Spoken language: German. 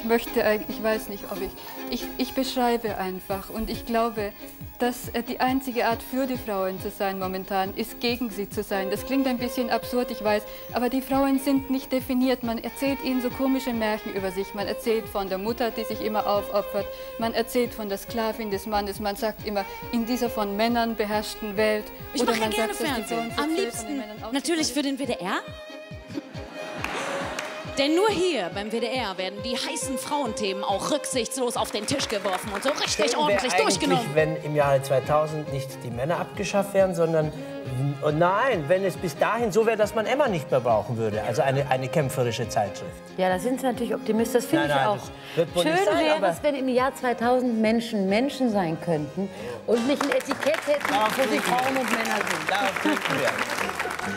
möchte eigentlich, ich weiß nicht, ob ich beschreibe einfach und ich glaube, dass die einzige Art für die Frauen zu sein momentan ist, gegen sie zu sein. Das klingt ein bisschen absurd, ich weiß, aber die Frauen sind nicht definiert. Man erzählt ihnen so komische Märchen über sich. Man erzählt von der Mutter, die sich immer aufopfert. Man erzählt von der Sklavin des Mannes. Man sagt immer, in dieser von Männern beherrschten Welt. Ich mache ja gerne Fernsehen. Am liebsten natürlich für den WDR. Denn nur hier beim WDR werden die heißen Frauenthemen auch rücksichtslos auf den Tisch geworfen und so richtig ordentlich durchgenommen. Wenn im Jahre 2000 nicht die Männer abgeschafft werden, sondern nein, wenn es bis dahin so wäre, dass man Emma nicht mehr brauchen würde, also eine kämpferische Zeitschrift. Ja, da sind Sie natürlich Optimist, das finde ich auch. Schön wäre es, wenn im Jahr 2000 Menschen sein könnten und nicht ein Etikett hätten, wo sie Frauen und Männer sind. Darauf trinken wir.